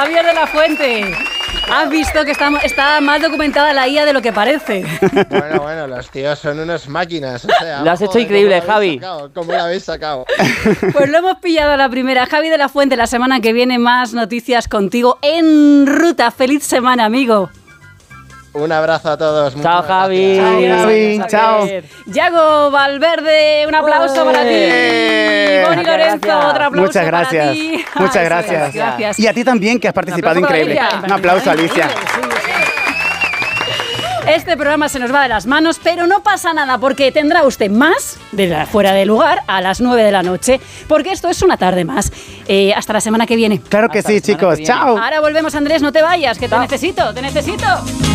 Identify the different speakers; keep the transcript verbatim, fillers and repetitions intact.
Speaker 1: Javier de la Fuente. Has visto que está, está más documentada la I A de lo que parece.
Speaker 2: Bueno, bueno, los tíos son unas máquinas. O sea,
Speaker 3: lo has hecho increíble, Javi.
Speaker 2: Sacado, ¿Cómo lo habéis sacado?
Speaker 1: Pues lo hemos pillado a la primera. Javi de la Fuente, la semana que viene más noticias contigo en ruta. Feliz semana, amigo.
Speaker 2: Un abrazo a todos.
Speaker 3: Chao, Javi.
Speaker 4: Javi. Chao.
Speaker 1: Yago Valverde, un aplauso para ti. Boni Lorenzo, otro aplauso
Speaker 4: Muchas gracias.
Speaker 1: para ti.
Speaker 4: Muchas
Speaker 1: Ah,
Speaker 4: gracias.
Speaker 1: gracias.
Speaker 4: Y a ti también, que has participado
Speaker 1: Un aplauso
Speaker 4: increíble.
Speaker 1: para Alicia.
Speaker 4: Un aplauso, Alicia.
Speaker 1: Este programa se nos va de las manos, pero no pasa nada porque tendrá usted más de la fuera de lugar a las nueve de la noche, porque esto es una tarde más. Eh, hasta la semana que viene.
Speaker 4: Claro que
Speaker 3: Hasta
Speaker 4: sí,
Speaker 3: la semana
Speaker 4: chicos.
Speaker 3: que viene.
Speaker 4: Chao.
Speaker 1: Ahora volvemos, Andrés, no te vayas, que te
Speaker 3: Chao.
Speaker 1: necesito, te necesito.